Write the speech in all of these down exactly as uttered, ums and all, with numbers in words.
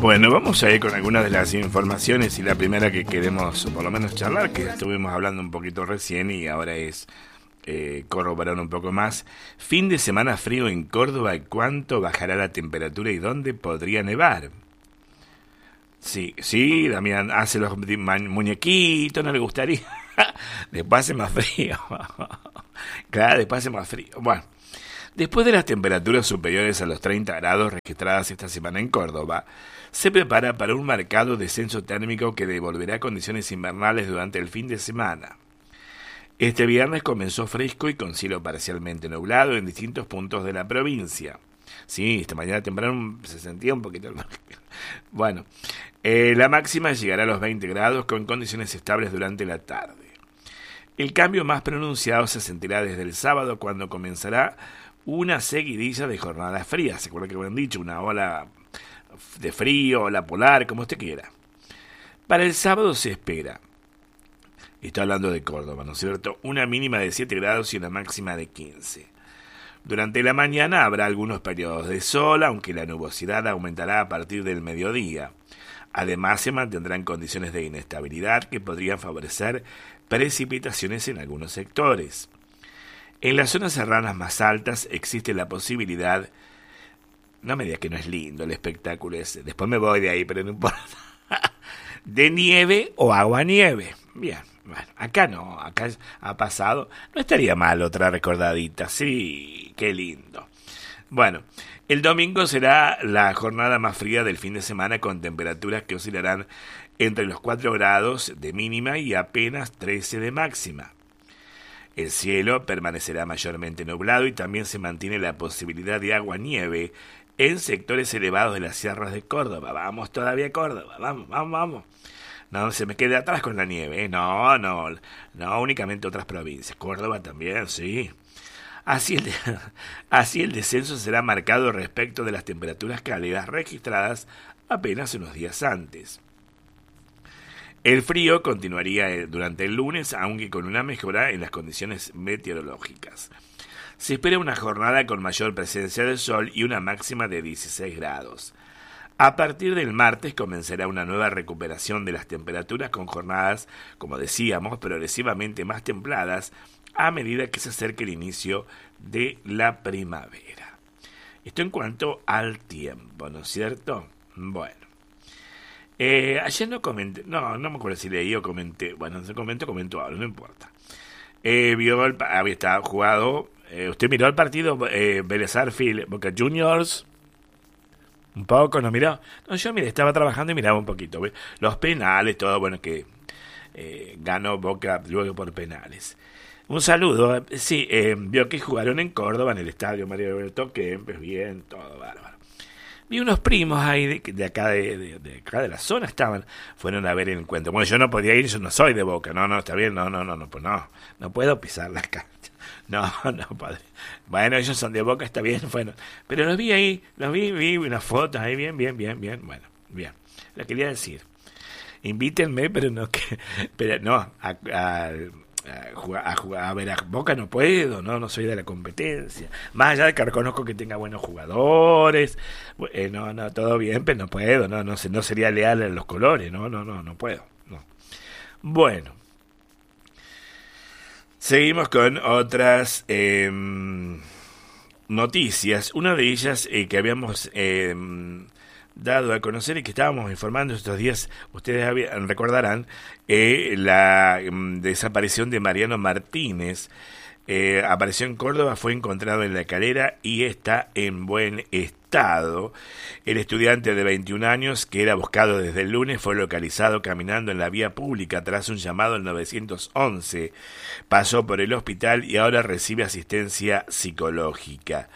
Bueno, vamos a ir con algunas de las informaciones y la primera que queremos por lo menos charlar, que estuvimos hablando un poquito recién y ahora es eh, corroborar un poco más. Fin de semana frío en Córdoba, ¿cuánto bajará la temperatura y dónde podría nevar? Sí, sí, Damián hace los muñequitos, no le gustaría. Después hace más frío. Claro, después hace más frío. Bueno, después de las temperaturas superiores a los treinta grados registradas esta semana en Córdoba, se prepara para un marcado descenso térmico que devolverá condiciones invernales durante el fin de semana. Este viernes comenzó fresco y con cielo parcialmente nublado en distintos puntos de la provincia. Sí, esta mañana temprano se sentía un poquito... Bueno, eh, la máxima llegará a los veinte grados con condiciones estables durante la tarde. El cambio más pronunciado se sentirá desde el sábado, cuando comenzará una seguidilla de jornadas frías. ¿Se acuerdan que me han dicho? Una ola de frío, ola polar, como usted quiera. Para el sábado se espera, estoy hablando de Córdoba, ¿no es cierto?, una mínima de siete grados y una máxima de quince. Durante la mañana habrá algunos periodos de sol, aunque la nubosidad aumentará a partir del mediodía. Además, se mantendrán condiciones de inestabilidad que podrían favorecer precipitaciones en algunos sectores. En las zonas serranas más altas existe la posibilidad, no me diga que no es lindo el espectáculo ese, después me voy de ahí, pero no importa, de nieve o aguanieve. Bien, bueno, acá no, acá ha pasado, no estaría mal otra recordadita, sí, qué lindo. Bueno, el domingo será la jornada más fría del fin de semana, con temperaturas que oscilarán entre los cuatro grados de mínima y apenas trece de máxima. El cielo permanecerá mayormente nublado y también se mantiene la posibilidad de agua-nieve en sectores elevados de las sierras de Córdoba. Vamos todavía a Córdoba, vamos, vamos, vamos. No se me quede atrás con la nieve, ¿eh? no, no, no, únicamente otras provincias. Córdoba también, sí. Así el, de, así el descenso será marcado respecto de las temperaturas cálidas registradas apenas unos días antes. El frío continuaría durante el lunes, aunque con una mejora en las condiciones meteorológicas. Se espera una jornada con mayor presencia del sol y una máxima de dieciséis grados. A partir del martes comenzará una nueva recuperación de las temperaturas, con jornadas, como decíamos, progresivamente más templadas a medida que se acerque el inicio de la primavera. Esto en cuanto al tiempo, ¿no es cierto? Bueno. Eh, ayer no comenté, no, no me acuerdo si leí o comenté, bueno, se comentó, comentó algo, no importa. Eh, vio el, había estado jugado, eh, usted miró el partido, eh, Vélez Sarsfield, Boca Juniors, un poco, ¿no miró? No, yo mire, estaba trabajando y miraba un poquito, ¿ve? Los penales, todo, bueno, que eh, ganó Boca luego por penales. Un saludo, eh, sí, eh, vio que jugaron en Córdoba, en el estadio Mario Alberto Kempes, bien, todo bárbaro. Vi unos primos ahí de, de acá de, de, de acá de la zona, estaban, fueron a ver el encuentro. Bueno, yo no podía ir, yo no soy de Boca, no, no, está bien, no, no, no, no, pues no, no puedo pisar la cancha. No, no, padre. Bueno, ellos son de Boca, está bien, bueno, pero los vi ahí, los vi, vi unas fotos ahí, bien, bien, bien, bien, bueno, bien. Lo quería decir. Invítenme, pero no que, pero no, a, a A jugar, a jugar, a ver, a Boca no puedo, no, no soy de la competencia. Más allá de que reconozco que tenga buenos jugadores, eh, no, no, todo bien, pero no puedo, no, no, no sería leal a los colores, no, no, no, no puedo. No. Bueno, seguimos con otras eh, noticias. Una de ellas eh, que habíamos eh, dado a conocer y que estábamos informando estos días, ustedes habían, recordarán, eh, la mm, desaparición de Mariano Martínez. Eh, apareció en Córdoba, fue encontrado en La Calera y está en buen estado. El estudiante de veintiún años, que era buscado desde el lunes, fue localizado caminando en la vía pública tras un llamado al nueve once. Pasó por el hospital y ahora recibe asistencia psicológica.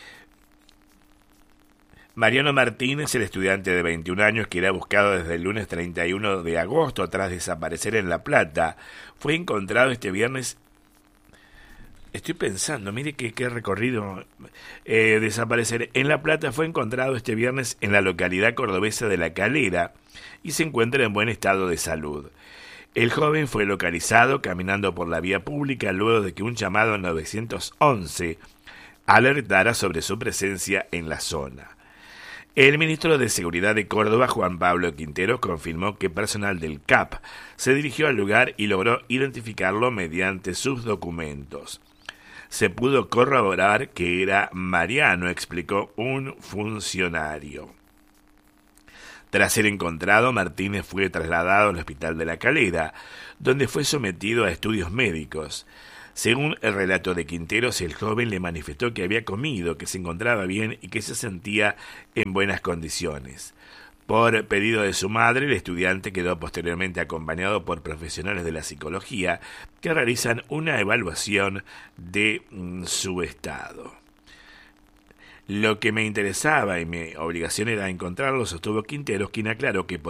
Mariano Martínez, el estudiante de veintiún años que era buscado desde el lunes treinta y uno de agosto tras desaparecer en La Plata, fue encontrado este viernes. Estoy pensando, mire qué, qué recorrido. Eh, desaparecer en La Plata, fue encontrado este viernes en la localidad cordobesa de La Calera y se encuentra en buen estado de salud. El joven fue localizado caminando por la vía pública luego de que un llamado al nueve once alertara sobre su presencia en la zona. El ministro de Seguridad de Córdoba, Juan Pablo Quintero, confirmó que personal del C A P se dirigió al lugar y logró identificarlo mediante sus documentos. Se pudo corroborar que era Mariano, explicó un funcionario. Tras ser encontrado, Martínez fue trasladado al Hospital de La Calera, donde fue sometido a estudios médicos. Según el relato de Quinteros, el joven le manifestó que había comido, que se encontraba bien y que se sentía en buenas condiciones. Por pedido de su madre, el estudiante quedó posteriormente acompañado por profesionales de la psicología que realizan una evaluación de mm, su estado. Lo que me interesaba y mi obligación era encontrarlo, sostuvo Quinteros, quien aclaró que por